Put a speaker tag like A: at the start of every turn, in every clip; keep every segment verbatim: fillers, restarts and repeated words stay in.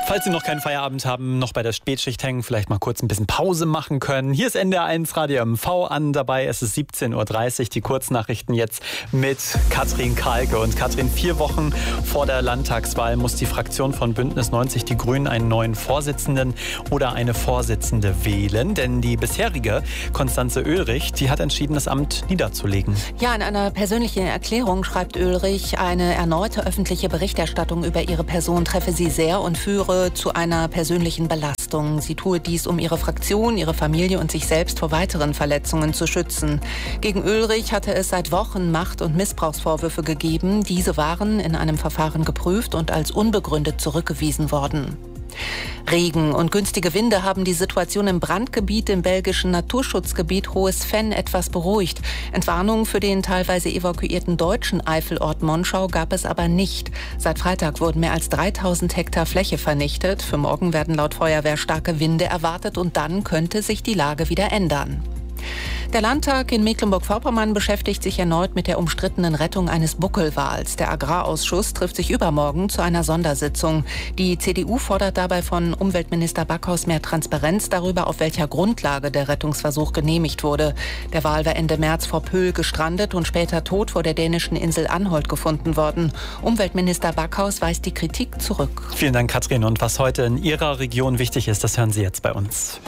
A: Falls Sie noch keinen Feierabend haben, noch bei der Spätschicht hängen, vielleicht mal kurz ein bisschen Pause machen können. Hier ist N D R eins Radio M V an dabei. Es ist siebzehn Uhr dreißig, die Kurznachrichten jetzt mit Katrin Kahlke. Und Katrin, vier Wochen vor der Landtagswahl muss die Fraktion von Bündnis neunzig Die Grünen einen neuen Vorsitzenden oder eine Vorsitzende wählen. Denn die bisherige Constanze Oehlrich, die hat entschieden, das Amt niederzulegen.
B: Ja, in einer persönlichen Erklärung schreibt Oehlrich, eine erneute öffentliche Berichterstattung über ihre Person treffe sie sehr und führe zu einer persönlichen Belastung. Sie tue dies, um ihre Fraktion, ihre Familie und sich selbst vor weiteren Verletzungen zu schützen. Gegen Oehlrich hatte es seit Wochen Macht- und Missbrauchsvorwürfe gegeben. Diese waren in einem Verfahren geprüft und als unbegründet zurückgewiesen worden. Regen und günstige Winde haben die Situation im Brandgebiet im belgischen Naturschutzgebiet Hohes Venn etwas beruhigt. Entwarnungen für den teilweise evakuierten deutschen Eifelort Monschau gab es aber nicht. Seit Freitag wurden mehr als dreitausend Hektar Fläche vernichtet. Für morgen werden laut Feuerwehr starke Winde erwartet und dann könnte sich die Lage wieder ändern. Der Landtag in Mecklenburg-Vorpommern beschäftigt sich erneut mit der umstrittenen Rettung eines Buckelwals. Der Agrarausschuss trifft sich übermorgen zu einer Sondersitzung. Die C D U fordert dabei von Umweltminister Backhaus mehr Transparenz darüber, auf welcher Grundlage der Rettungsversuch genehmigt wurde. Der Wal war Ende März vor Pöhl gestrandet und später tot vor der dänischen Insel Anholt gefunden worden. Umweltminister Backhaus weist die Kritik zurück.
A: Vielen Dank, Katrin. Und was heute in Ihrer Region wichtig ist, das hören Sie jetzt bei uns.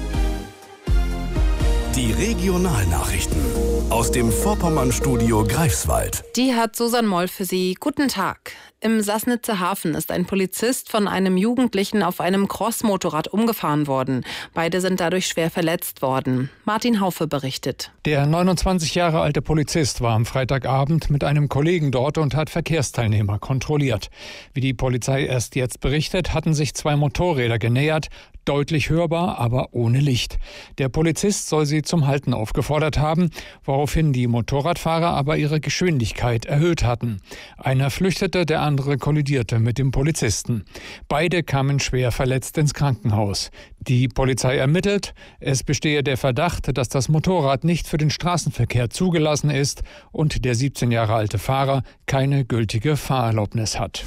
C: Die Regionalnachrichten aus dem Vorpommern-Studio Greifswald.
D: Die hat Susan Moll für Sie. Guten Tag. Im Sassnitzer Hafen ist ein Polizist von einem Jugendlichen auf einem Crossmotorrad umgefahren worden. Beide sind dadurch schwer verletzt worden. Martin Haufe berichtet.
E: Der neunundzwanzig Jahre alte Polizist war am Freitagabend mit einem Kollegen dort und hat Verkehrsteilnehmer kontrolliert. Wie die Polizei erst jetzt berichtet, hatten sich zwei Motorräder genähert. Deutlich hörbar, aber ohne Licht. Der Polizist soll sie zum Halten aufgefordert haben, woraufhin die Motorradfahrer aber ihre Geschwindigkeit erhöht hatten. Einer flüchtete, der andere kollidierte mit dem Polizisten. Beide kamen schwer verletzt ins Krankenhaus. Die Polizei ermittelt. Es bestehe der Verdacht, dass das Motorrad nicht für den Straßenverkehr zugelassen ist und der siebzehn Jahre alte Fahrer keine gültige Fahrerlaubnis hat.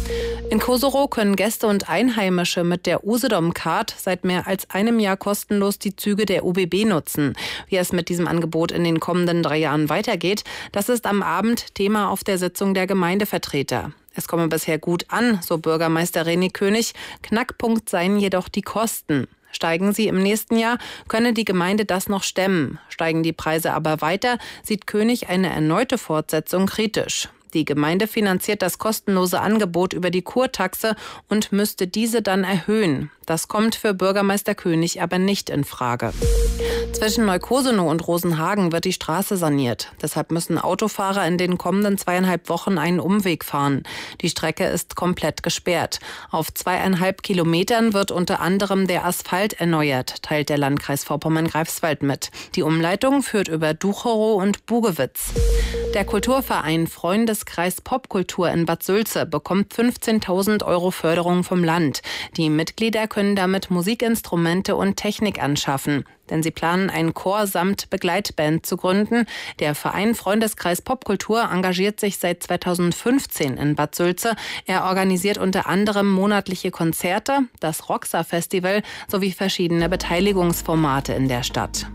D: In Koserow können Gäste und Einheimische mit der Usedom-Card seit mehr als einem Jahr kostenlos die Züge der U B B nutzen. Wie es mit diesem Angebot in den kommenden drei Jahren weitergeht, das ist am Abend Thema auf der Sitzung der Gemeindevertreter. Es komme bisher gut an, so Bürgermeister René König. Knackpunkt seien jedoch die Kosten. Steigen sie im nächsten Jahr, könne die Gemeinde das noch stemmen. Steigen die Preise aber weiter, sieht König eine erneute Fortsetzung kritisch. Die Gemeinde finanziert das kostenlose Angebot über die Kurtaxe und müsste diese dann erhöhen. Das kommt für Bürgermeister König aber nicht in Frage. Zwischen Neukosenow und Rosenhagen wird die Straße saniert. Deshalb müssen Autofahrer in den kommenden zweieinhalb Wochen einen Umweg fahren. Die Strecke ist komplett gesperrt. Auf zweieinhalb Kilometern wird unter anderem der Asphalt erneuert, teilt der Landkreis Vorpommern-Greifswald mit. Die Umleitung führt über Ducherow und Bugewitz. Der Kulturverein Freundeskreis Popkultur in Bad Sülze bekommt fünfzehntausend Euro Förderung vom Land. Die Mitglieder können damit Musikinstrumente und Technik anschaffen. Denn sie planen, einen Chor samt Begleitband zu gründen. Der Verein Freundeskreis Popkultur engagiert sich seit zweitausendfünfzehn in Bad Sülze. Er organisiert unter anderem monatliche Konzerte, das Roxa-Festival sowie verschiedene Beteiligungsformate in der Stadt.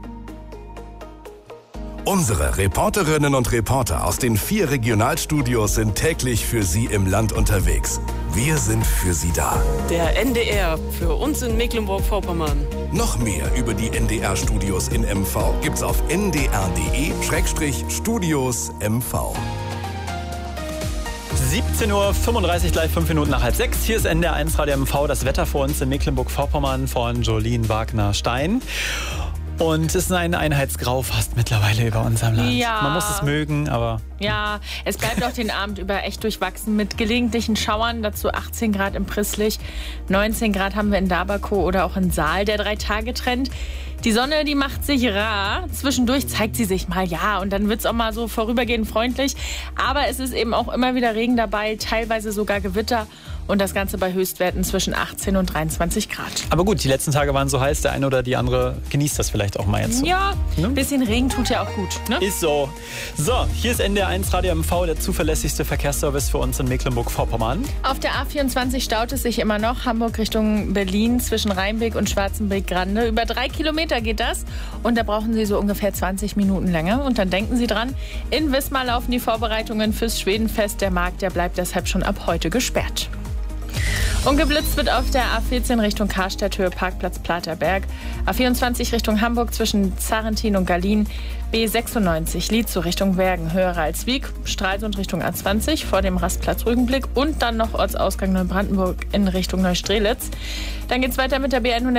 C: Unsere Reporterinnen und Reporter aus den vier Regionalstudios sind täglich für Sie im Land unterwegs. Wir sind für Sie da.
F: Der N D R für uns in Mecklenburg-Vorpommern.
C: Noch mehr über die N D R-Studios in M V gibt's auf n d r punkt d e Schrägstrich Studios M V.
A: siebzehn Uhr fünfunddreißig, gleich fünf Minuten nach halb sechs. Hier ist N D R eins Radio M V, das Wetter vor uns in Mecklenburg-Vorpommern von Jolien Wagner-Stein. Und es ist ein Einheitsgrau fast mittlerweile über unserem Land.
G: Ja.
A: Man muss es mögen, aber...
G: Ja, es bleibt auch den Abend über echt durchwachsen mit gelegentlichen Schauern. Dazu achtzehn Grad im Prisslich, neunzehn Grad haben wir in Daberkow oder auch in Saal, der Drei-Tage-Trend. Die Sonne, die macht sich rar. Zwischendurch zeigt sie sich mal, ja, und dann wird es auch mal so vorübergehend freundlich. Aber es ist eben auch immer wieder Regen dabei, teilweise sogar Gewitter. Und das Ganze bei Höchstwerten zwischen achtzehn und dreiundzwanzig Grad.
A: Aber gut, die letzten Tage waren so heiß, der eine oder die andere genießt das vielleicht auch mal jetzt so.
G: Ja, ein bisschen Regen tut ja auch gut. Ne?
A: Ist so. So, hier ist N D R eins Radio M V, der zuverlässigste Verkehrsservice für uns in Mecklenburg-Vorpommern.
G: Auf der A vierundzwanzig staut es sich immer noch. Hamburg Richtung Berlin zwischen Rheinbeck und Schwarzenbeck-Grande. Über drei Kilometer geht das. Und da brauchen Sie so ungefähr zwanzig Minuten länger. Und dann denken Sie dran, in Wismar laufen die Vorbereitungen fürs Schwedenfest. Der Markt, der bleibt deshalb schon ab heute gesperrt. Und geblitzt wird auf der A vierzehn Richtung Karstadt, Höhe Parkplatz Platerberg. A vierundzwanzig Richtung Hamburg zwischen Zarentin und Gallien. B sechsundneunzig Lietzow Richtung Bergen, höher als Wiek. Stralsund Richtung A zwanzig vor dem Rastplatz Rügenblick. Und dann noch Ortsausgang Neubrandenburg in Richtung Neustrelitz. Dann geht es weiter mit der B hundert.